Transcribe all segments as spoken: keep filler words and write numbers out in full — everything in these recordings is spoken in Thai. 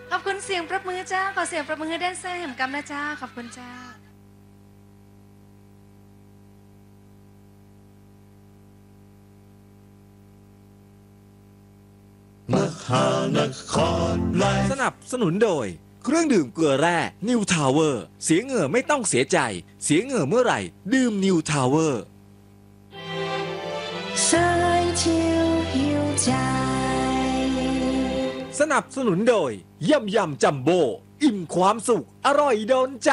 ขอบคุณเสียงปรบมือจ้าขอเสียงปรบมือให้แดนเซอร์แห่งกรรมนะจ้าขอบคุณจ้ามหานครไลฟ์สนับสนุนโดยเครื่องดื่มเกลือแร่นิวทาวเวอร์เสียเหงื่อไม่ต้องเสียใจ เสียเหงื่อเมื่อไหร่ดื่มนิวทาวเวอร์สายเที่ยวหิวใจสนับสนุนโดยยำยำจัมโบ้อิ่มความสุขอร่อยโดนใจ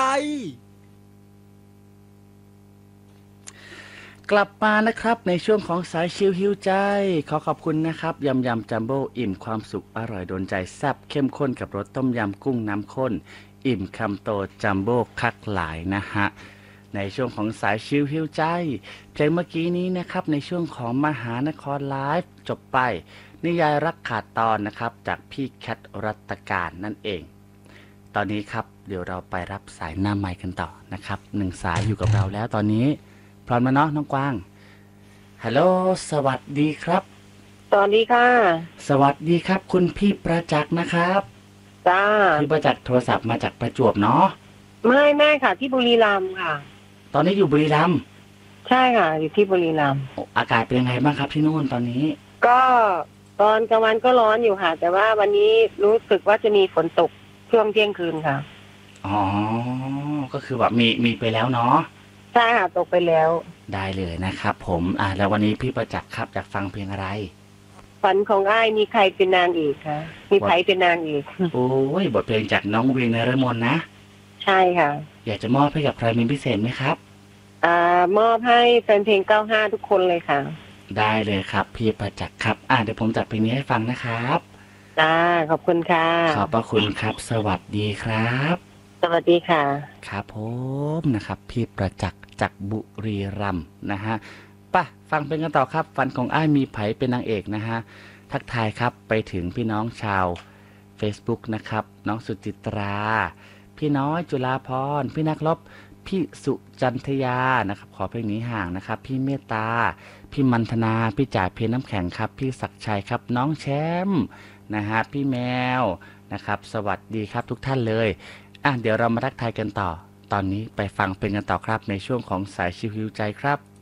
กลับมานะครับในช่วงของสายชิลฮิวใจขอขอบคุณนะครับยำยำจัมโบ้อิ่มความสุขอร่อยโดนใจแซ่บเข้มข้นกับรสต้มยำกุ้งน้ำข้นอิ่มคำโตจัมโบ้คักหลายนะฮะในช่วงของสายชิลฮิวใจเพลงเมื่อกี้นี้นะครับในช่วงของมหานครไลฟ์จบไปนิยายรักขาดตอนนะครับจากพี่แคทรัตการนั่นเองตอนนี้ครับเดี๋ยวเราไปรับสายหน้าไมค์กันต่อนะครับหนึ่งสายอยู่กับเราแล้วตอนนี้พร้อมแล้วเนาะน้องกวางฮัลโหลสวัสดีครับสวัสดีค่ะสวัสดีครับคุณพี่ประจักษ์นะครับจ้าพี่ประจักษ์โทรศัพท์มาจากประจวบเนาะไม่ไม่ค่ะที่บุรีรัมย์ค่ะตอนนี้อยู่บุรีรัมย์ใช่ค่ะอยู่ที่บุรีรัมย์อากาศเป็นยังไงบ้างครับที่นู่นตอนนี้ก็ตอนกลางวันก็ร้อนอยู่ค่ะแต่ว่าวันนี้รู้สึกว่าจะมีฝนตกช่วงเที่ยงคืนค่ะอ๋อก็คือแบบมีมีไปแล้วเนาะใช่ค่ะตกไปแล้วได้เลยนะครับผมอ่าแล้ววันนี้พี่ประจักษ์ครับอยากฟังเพลงอะไรฝันของอ้ายมีใครเป็นนางเอกคะมีใครเป็นนางเอกโอ้ยบทเพลงจากน้องเวียงนฤมลนะใช่ค่ะอยากจะมอบให้กับใครเป็นพิเศษไหมครับอ่ามอบให้แฟนเพลงเก้าห้าทุกคนเลยค่ะได้เลยครับพี่ประจักษ์ครับอ่าเดี๋ยวผมจัดเพลงนี้ให้ฟังนะครับจ้าขอบคุณค่ะขอบพระคุณครับสวัสดีครับสวัสดีค่ะครับผมนะครับพี่ประจักษ์จากบุรีรัมย์นะฮะป่ะฟังเพลงกันต่อครับฝันของอ้ายมีไผเป็นนางเอกนะฮะทักทายครับไปถึงพี่น้องชาว Facebook นะครับน้องสุจิตราพี่น้อยจุฬาพรพี่นักรบพี่สุจันทยานะครับขอเพลงนี้ห่างนะครับพี่เมตตาพี่มันธนาพี่จ่าเพลน้ำแข็งครับพี่ศักชัยครับน้องแชมป์นะฮะพี่แมวนะครับสวัสดีครับทุกท่านเลยอ่ะเดี๋ยวเรามาทักทายกันต่อตอนนี้ไปฟังเพลงกันต่อครับในช่วงของสายชิวๆใจครับ